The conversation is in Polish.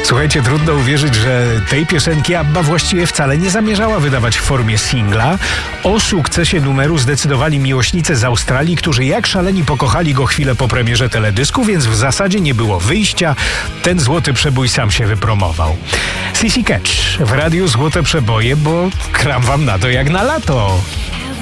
Słuchajcie, trudno uwierzyć, że tej piosenki ABBA właściwie wcale nie zamierzała wydawać w formie singla. O sukcesie numeru zdecydowali miłośnicy z Australii, którzy jak szaleni pokochali go chwilę po premierze teledysku, więc w zasadzie nie było wyjścia. Ten złoty przebój sam się wypromował. Sissy Catch w radiu Złote Przeboje, bo kram wam na to jak na lato.